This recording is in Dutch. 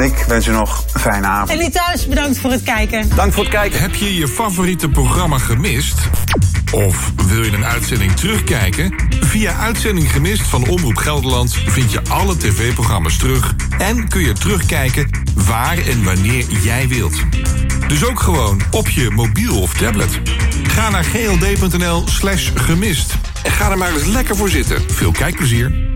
ik wens u nog een fijne avond. En die thuis, bedankt voor het kijken. Dank voor het kijken. Heb je je favoriete programma gemist? Of wil je een uitzending terugkijken? Via Uitzending Gemist van Omroep Gelderland vind je alle tv-programma's terug en kun je terugkijken waar en wanneer jij wilt. Dus ook gewoon op je mobiel of tablet. Ga naar gld.nl/gemist en ga er maar eens lekker voor zitten. Veel kijkplezier.